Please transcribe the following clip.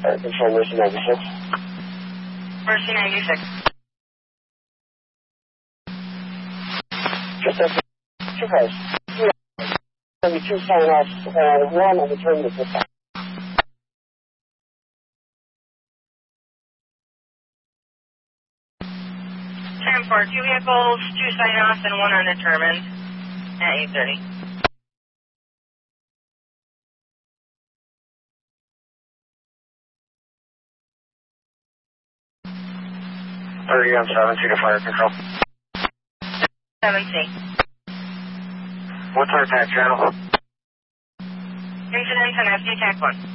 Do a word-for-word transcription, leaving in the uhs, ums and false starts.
Air Control Mercy ninety-six. Mercy ninety-six. Just as two cars. seventy-two sign off, uh, one on the terminal this time. ten four, two vehicles, two sign offs, and one undetermined at eight thirty. thirty on seven C to Fire Control. seven C. What's our attack channel? Incident on F D T A C one.